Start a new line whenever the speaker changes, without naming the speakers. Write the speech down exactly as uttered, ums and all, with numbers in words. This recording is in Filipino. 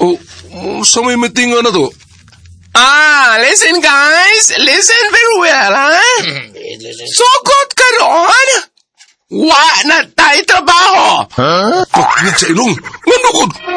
Oh, sa may meeting na to?
Ah, listen guys, listen very well, ha? Sugot ka ron! Wa na tayo trabaho!
Huh? Oh, sa ilong. Manukod.